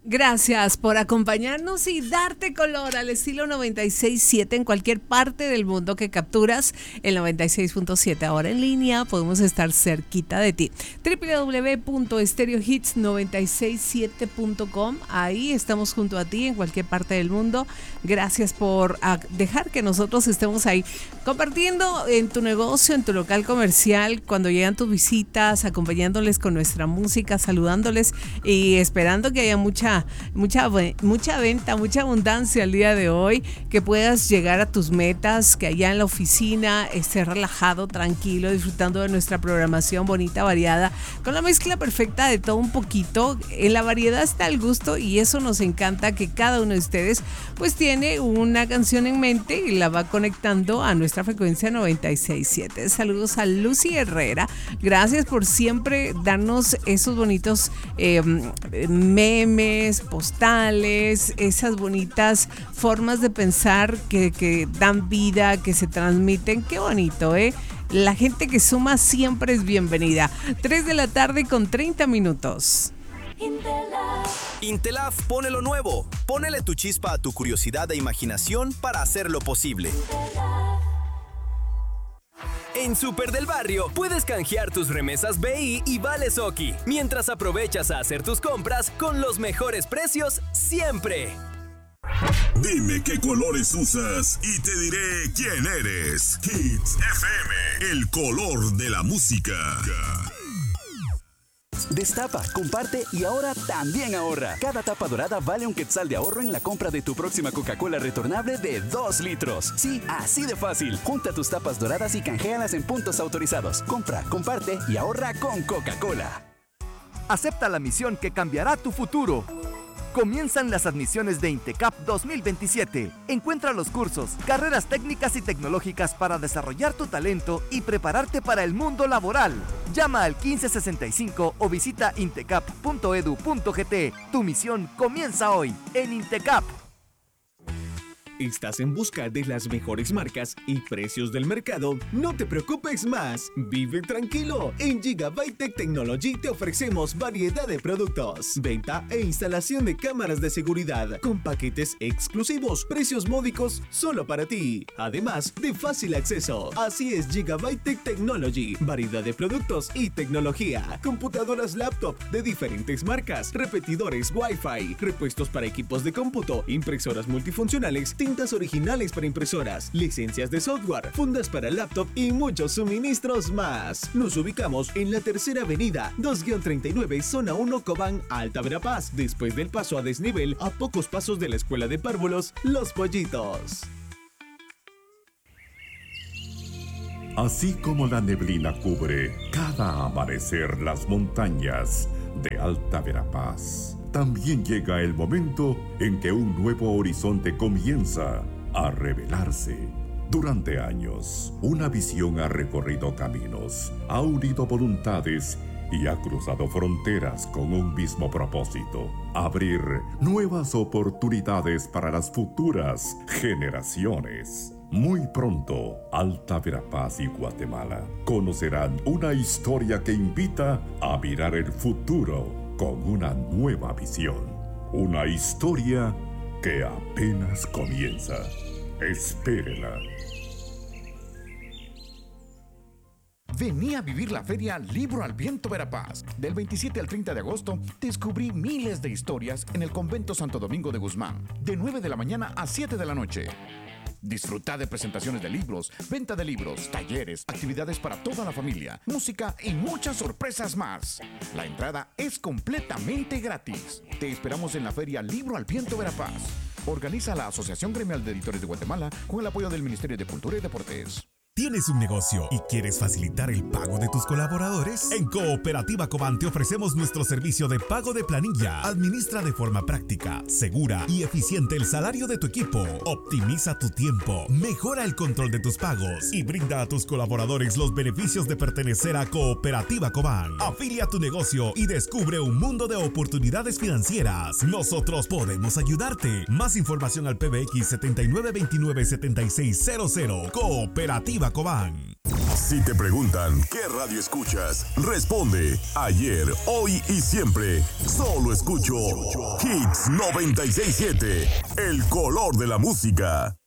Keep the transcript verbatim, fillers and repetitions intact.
Gracias por acompañarnos y darte color al estilo noventa y seis punto siete en cualquier parte del mundo que capturas. El noventa y seis punto siete ahora en línea, podemos estar cerquita de ti. doble u doble u doble u punto stereo hits noventa y seis siete punto com. Ahí estamos junto a ti en cualquier parte del mundo. Gracias por dejar que nosotros estemos ahí compartiendo en tu negocio, en tu local comercial, cuando llegan tus visitas, acompañándoles con nuestra música, saludándoles y esperando que haya mucha Mucha, mucha venta, mucha abundancia el día de hoy, que puedas llegar a tus metas, que allá en la oficina estés relajado, tranquilo, disfrutando de nuestra programación bonita, variada, con la mezcla perfecta de todo un poquito. En la variedad está el gusto y eso nos encanta, que cada uno de ustedes pues tiene una canción en mente y la va conectando a nuestra frecuencia noventa y seis punto siete. Saludos a Lucy Herrera, gracias por siempre darnos esos bonitos eh, memes, postales, esas bonitas formas de pensar que, que dan vida, que se transmiten. Qué bonito, ¿eh? La gente que suma siempre es bienvenida. tres de la tarde con treinta minutos. Intelaf pone lo nuevo. Pónele tu chispa a tu curiosidad e imaginación para hacerlo posible. En Super del Barrio puedes canjear tus remesas B I y vales Oki, mientras aprovechas a hacer tus compras con los mejores precios siempre. Dime qué colores usas y te diré quién eres. Hits F M, el color de la música. Destapa, comparte y ahora también ahorra. Cada tapa dorada vale un quetzal de ahorro en la compra de tu próxima Coca-Cola retornable de dos litros. Sí, así de fácil. Junta tus tapas doradas y canjealas en puntos autorizados. Compra, comparte y ahorra con Coca-Cola. Acepta la misión que cambiará tu futuro. Comienzan las admisiones de INTECAP dos mil veintisiete. Encuentra los cursos, carreras técnicas y tecnológicas para desarrollar tu talento y prepararte para el mundo laboral. Llama al quince sesenta y cinco o visita intecap punto edu punto gt. Tu misión comienza hoy en INTECAP. ¿Estás en busca de las mejores marcas y precios del mercado? No te preocupes más. Vive tranquilo. En Gigabyte Tech Technology te ofrecemos variedad de productos, venta e instalación de cámaras de seguridad con paquetes exclusivos, precios módicos solo para ti. Además de fácil acceso. Así es Gigabyte Tech Technology. Variedad de productos y tecnología. Computadoras laptop de diferentes marcas, repetidores Wi-Fi, repuestos para equipos de cómputo, impresoras multifuncionales, tintas originales para impresoras, licencias de software, fundas para laptop y muchos suministros más. Nos ubicamos en la Tercera Avenida, dos treinta y nueve, Zona uno, Cobán, Alta Verapaz, después del paso a desnivel, a pocos pasos de la Escuela de Párvulos, Los Pollitos. Así como la neblina cubre cada amanecer las montañas de Alta Verapaz, también llega el momento en que un nuevo horizonte comienza a revelarse. Durante años, una visión ha recorrido caminos, ha unido voluntades y ha cruzado fronteras con un mismo propósito: abrir nuevas oportunidades para las futuras generaciones. Muy pronto, Alta Verapaz y Guatemala conocerán una historia que invita a mirar el futuro con una nueva visión. Una historia que apenas comienza. Espérela. Vení a vivir la feria Libro al Viento Verapaz. Del veintisiete al treinta de agosto, descubrí miles de historias en el Convento Santo Domingo de Guzmán, de nueve de la mañana a siete de la noche. Disfruta de presentaciones de libros, venta de libros, talleres, actividades para toda la familia, música y muchas sorpresas más. La entrada es completamente gratis. Te esperamos en la feria Libro al Viento Verapaz. Organiza la Asociación Gremial de Editores de Guatemala con el apoyo del Ministerio de Cultura y Deportes. ¿Tienes un negocio y quieres facilitar el pago de tus colaboradores? En Cooperativa Cobán te ofrecemos nuestro servicio de pago de planilla. Administra de forma práctica, segura y eficiente el salario de tu equipo. Optimiza tu tiempo, mejora el control de tus pagos y brinda a tus colaboradores los beneficios de pertenecer a Cooperativa Cobán. Afilia tu negocio y descubre un mundo de oportunidades financieras. Nosotros podemos ayudarte. Más información al P B X setenta y nueve veintinueve setenta y seis cero cero. Cooperativa Cooperativa Cobán. Si te preguntan qué radio escuchas, responde ayer, hoy y siempre. Solo escucho Hits noventa y seis punto siete, el color de la música.